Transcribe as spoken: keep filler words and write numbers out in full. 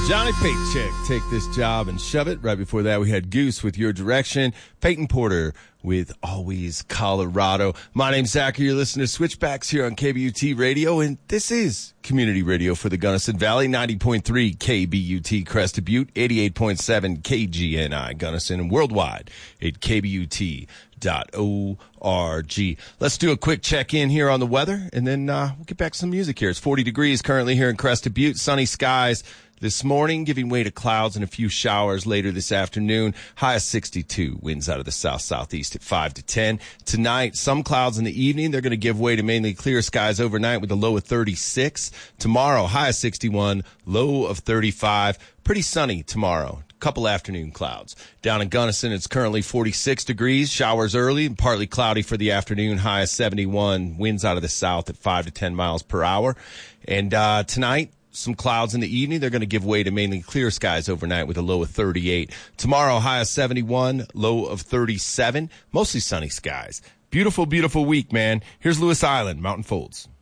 Johnny Paycheck, Take This Job and Shove It. Right before that, we had Goose with Your Direction. Peyton Porter with Always Colorado. My name's Zachary. You're listening to Switchbacks here on K B U T Radio, and this is community radio for the Gunnison Valley. ninety point three K B U T Crested Butte, eighty-eight point seven K G N I Gunnison, and worldwide at K B U T dot org. Let's do a quick check-in here on the weather, and then uh, we'll get back to some music here. It's forty degrees currently here in Crested Butte. Sunny skies this morning, giving way to clouds and a few showers later this afternoon. High of sixty-two. Winds out of the south-southeast at five to ten. Tonight, some clouds in the evening. They're going to give way to mainly clear skies overnight with a low of thirty-six. Tomorrow, high of sixty-one, low of thirty-five. Pretty sunny tomorrow. Couple afternoon clouds. Down in Gunnison, it's currently forty-six degrees. Showers early and partly cloudy for the afternoon. High of seventy-one. Winds out of the south at five to ten miles per hour. And uh, tonight, some clouds in the evening. They're going to give way to mainly clear skies overnight with a low of thirty-eight. Tomorrow, high of seventy-one, low of thirty-seven. Mostly sunny skies. Beautiful, beautiful week, man. Here's Lewis Island, Mountain Folds.